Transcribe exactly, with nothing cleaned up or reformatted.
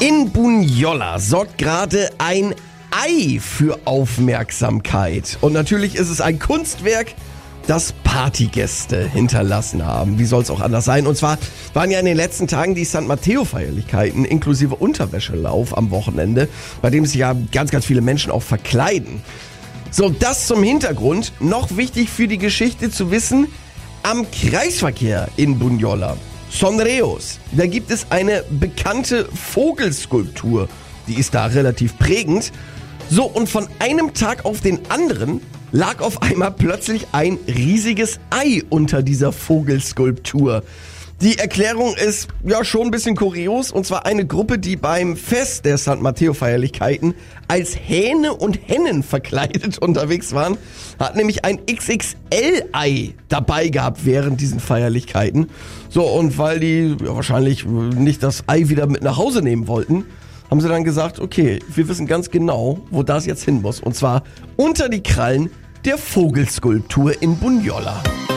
In Bunyola sorgt gerade ein Ei für Aufmerksamkeit. Und natürlich ist es ein Kunstwerk, das Partygäste hinterlassen haben. Wie soll es auch anders sein? Und zwar waren ja in den letzten Tagen die San Mateo-Feierlichkeiten inklusive Unterwäschelauf am Wochenende, bei dem sich ja ganz, ganz viele Menschen auch verkleiden. So, das zum Hintergrund. Noch wichtig für die Geschichte zu wissen, am Kreisverkehr in Bunyola, Sonreos, da gibt es eine bekannte Vogelskulptur. Die ist da relativ prägend. So, und von einem Tag auf den anderen lag auf einmal plötzlich ein riesiges Ei unter dieser Vogelskulptur. Die Erklärung ist ja schon ein bisschen kurios, und zwar eine Gruppe, die beim Fest der San Mateo-Feierlichkeiten als Hähne und Hennen verkleidet unterwegs waren, hat nämlich ein X X L-Ei dabei gehabt während diesen Feierlichkeiten. So, und weil die ja, wahrscheinlich nicht das Ei wieder mit nach Hause nehmen wollten, haben sie dann gesagt, okay, wir wissen ganz genau, wo das jetzt hin muss. Und zwar unter die Krallen der Vogelskulptur in Bunyola.